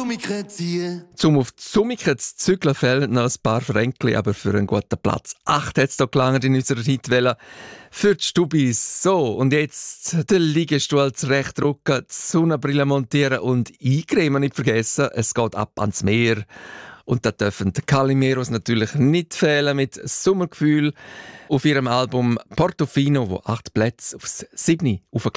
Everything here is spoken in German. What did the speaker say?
Summike ziehen. Zum auf die Summike zu zügeln fehlen noch ein paar Fränkli, aber für einen guten Platz 8 hat es hier gelangt in unserer Hitwelle. Für die Stubis. So, und jetzt den Liegestuhl zurecht rücken, die Sonnenbrille montieren und eincremen nicht vergessen. Es geht ab ans Meer. Und da dürfen die Calimeros natürlich nicht fehlen mit Sommergefühl auf ihrem Album Portofino, wo 8 Plätze aufs 7.